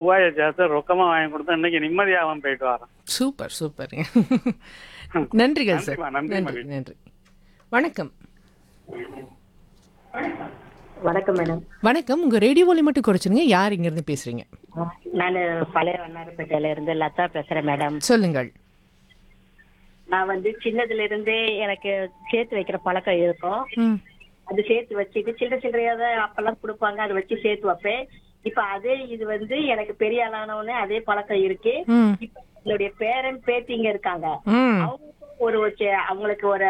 ரூபாயை சேர்த்து ரொக்கமா வாங்கி கொடுத்தா இன்னைக்கு நிம்மதியாகவும் போயிட்டு வரேன். Super super. நன்றிகள் சார். நன்றிம்மா, நன்றி, நன்றி மகிழ்ச்சி. நன்றி. வணக்கம். வணக்கம் மேடம். வணக்கம். உங்க ரேடியோ வால்யூம் மட்டும் குறைச்சிருங்க. யார் இங்க இருந்து பேசுறீங்க? நான் பழைய வண்ணாரப்பேட்டையில இருந்து லதா பேசுறேன் மேடம். சொல்லுங்கள். நான் வந்து சின்னதுல இருந்தே எனக்கு சேர்த்து வைக்கிற பழக்கம் இருக்கும். ம். அது சேர்த்து வச்சுட்டு சில்லறையா தான் அப்பெல்லாம் கொடுப்பாங்க, அதை வச்சு சேர்த்து வைப்பேன். இப்ப அதே இது வந்து எனக்கு பெரிய ஆளானவனே அதே பழக்கம் இருக்கு. ம். இப்ப என்னுடைய பேரன் பேத்திங்க இருக்காங்க. ம். அவங்களுக்கும் அவங்களுக்கு ஒரு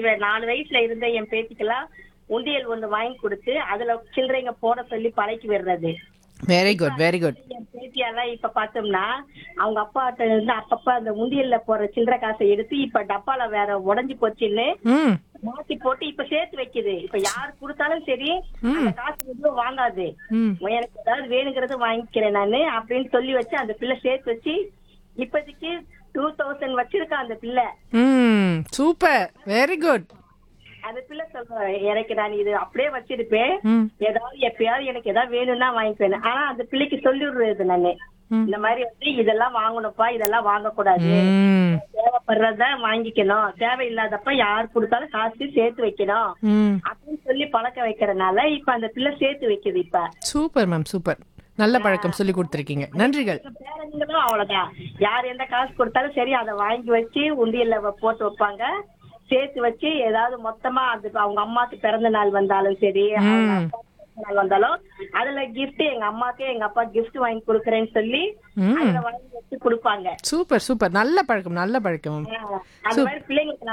4 வயசுல இருந்த என் பேத்திக்கெல்லாம் உண்டியல் ஒண்ணு வாங்கி கொடுத்து அதுல சில்லறைங்க போட சொல்லி பழக்கி விடுறது. Very good very good. என் பேத்தியெல்லாம் இப்ப பார்த்தோம்னா அவங்க அப்பாட்ட இருந்து அப்பப்ப அந்த உண்டியல்ல போற சில்லறை காசை எடுத்து இப்ப டப்பால வேற உடைஞ்சு போச்சுன்னு ம். மாத்தி போட்டு இப்ப சேர்த்து வைக்குது. இப்ப யாரு கொடுத்தாலும் சரி அந்த காசு எதுவும் வாங்காது. ம். எனக்கு ஏதாவது வேணுங்கிறது வாங்கிக்கிறேன் நானு அப்படின்னு சொல்லி வச்சு அந்த பிள்ளை சேர்த்து வச்சு இப்போதைக்கு 2000 வச்சிருக்கான் அந்த பிள்ளை. ம். சூப்பர். Very good. அந்த பிள்ளை சொல்றேன் எனக்கு நான் இது அப்படியே வச்சிருப்பேன், ம். ஏதாவது எப்பயாவது எனக்கு ஏதாவது வேணும்னா வாங்கிப்பேன். ஆனா அந்த பிள்ளைக்கு சொல்லி விடுறது நானு இந்த மாதிரி வந்து இதெல்லாம் வாங்கணும்ப்பா, இதெல்லாம் வாங்கக்கூடாது, ம். தேவைப்படுறத வாங்கிக்கணும், தேவையில்லாதப்ப யார் கொடுத்தாலும் காசு சேர்த்து வைக்கணும் ம். அப்படின்னு சொல்லி பழக்க வைக்கிறதுனால இப்ப அந்த பிள்ளை சேர்த்து வைக்குது. இப்ப சூப்பர் மேம் சூப்பர். நல்ல பழக்கம் சொல்லி கொடுத்துருக்கீங்க. நன்றிகள். பேரங்களும் அவ்வளவுதான், யார் எந்த காசு கொடுத்தாலும் சரி அதை வாங்கி வச்சு உண்டியல்ல போட்டு வைப்பாங்க, சேர்த்து வச்சு ஏதாவது மொத்தமா அது அவங்க அம்மாக்கு பிறந்த நாள் வந்தாலும் சரி அவங்க அப்பா பிறந்த நாள் வந்தாலும் அதுல கிஃப்ட் எங்க அம்மாக்கு எங்க அப்பா கிஃப்ட் வாங்கி கொடுக்கறேன்னு சொல்லி அதுல வாங்கி வச்சு கொடுப்பாங்க. Super super. நல்ல பழக்கம் நல்ல பழக்கம். அந்த மாதிரி பிள்ளைங்களுக்கு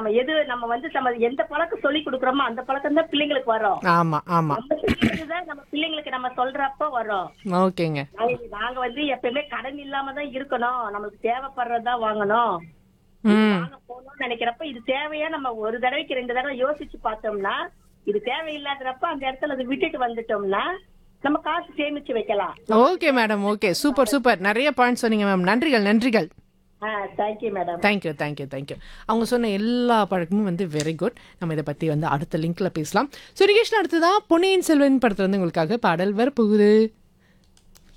நம்ம எந்த பழக்கம் சொல்லி கொடுக்குறோமோ அந்த பழக்கம் தான் பிள்ளைங்களுக்கு வரும். ஆமா ஆமா. நம்ம பிள்ளைங்களுக்கு நம்ம சொல்றப்ப வரும். ஓகேங்க. நாங்க வந்து எப்பயுமே கடன் இல்லாம தான் இருக்கணும், நமக்கு தேவைப்படுறதா வாங்கணும், வாங்க போகணும்னு நினைக்கிறப்ப இது தேவையா நம்ம ஒரு தடவைக்கு 2 தடவை யோசிச்சு பார்த்தோம்னா இது தேவையில்லாதப்ப அந்த இடத்துல அதை விட்டுட்டு வந்துட்டோம்னா நம்ம காசு சேமிச்சு வைக்கலாம். Okay madam. Okay super super. நிறைய பாயிண்ட் சொன்னீங்க மேம். நன்றிகள் நன்றிகள். Thank you madam. Thank you thank you thank you. அவங்க சொன்ன எல்லா பழக்கமும் வந்து வெரி குட். நம்ம இதை பற்றி வந்து அடுத்த லிங்க்ல பேசலாம். சுரிகேஷன் அடுத்ததான் பொன்னியின் செல்வன் படத்துல வந்து உங்களுக்காக பாடல் வரப்போகுது.